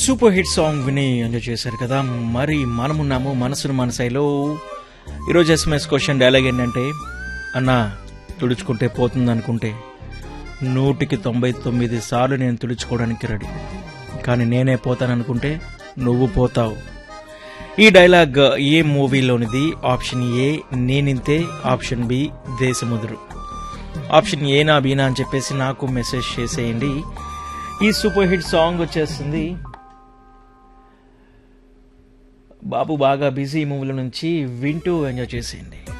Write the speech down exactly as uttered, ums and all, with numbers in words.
Super hit song విని enjoy చేశారు కదా. మరి మనమున్నాము మనసును మనసైలో. ఈరోజు ఎస్ఎంఎస్ క్వశ్చన్ డైలాగ్ ఏంటంటే, అన్నా తుడుచుకుంటే పోతుంది అనుకుంటే నూటికి తొంభై తొమ్మిది సార్లు నేను తుడుచుకోవడానికి రెడీ, కానీ నేనే పోతాననుకుంటే నువ్వు పోతావు. ఈ dialogue A మూవీలోనిది? Option A నేనింతే, option B Desamuduru. Option ఏనా బీనా అని చెప్పేసి నాకు మెసేజ్ చేసేయండి. ఈ సూపర్ హిట్ సాంగ్ వచ్చేస్తుంది బాబు బాగా బిజీ మూవీల నుంచి, వింటూ ఎంజాయ్ చేసేయండి.